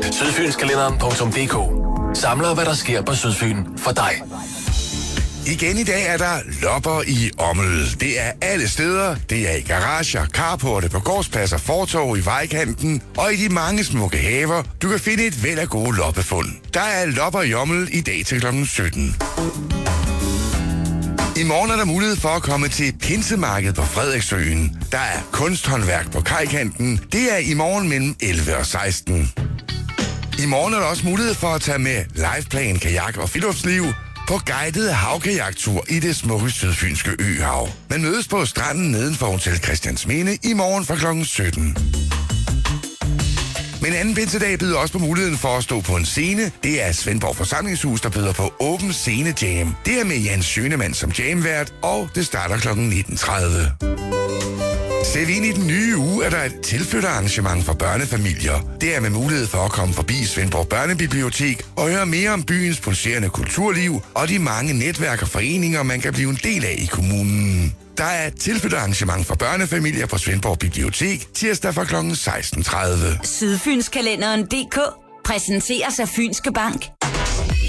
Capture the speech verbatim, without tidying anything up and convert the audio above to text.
Sydfynskalenderen punktum d k samler, hvad der sker på Sydfyn for dig. Igen i dag er der lopper i Ommel. Det er alle steder. Det er i garager, carporte, på gårdspladser, fortov, i vejkanten og i de mange smukke haver. Du kan finde et væld af gode loppefund. Der er lopper i Ommel i dag til klokken sytten. I morgen er der mulighed for at komme til Pinsemarkedet på Frederiksøen. Der er kunsthåndværk på kajkanten. Det er i morgen mellem elleve og seksten. I morgen er der også mulighed for at tage med liveplan, kajak og friluftsliv på guided havkajaktur i det smukke sydfynske øhav. Man mødes på stranden neden for Hotel Christiansminde i morgen fra klokken sytten. Men anden pinsedag byder også på muligheden for at stå på en scene. Det er Svendborg Forsamlingshus, der byder på åben scene jam. Det er med Jan Schønemann som jamvært, og det starter klokken nitten tredive. Ser vi ind i den nye uge, er der et tilflytterarrangement for børnefamilier. Det er med mulighed for at komme forbi Svendborg Børnebibliotek og høre mere om byens pulserende kulturliv og de mange netværk og foreninger, man kan blive en del af i kommunen. Der er et tilflytterarrangement for børnefamilier på Svendborg Bibliotek tirsdag fra klokken seksten tredive. Sydfynskalenderen punktum d k præsenteres af Fynske Bank.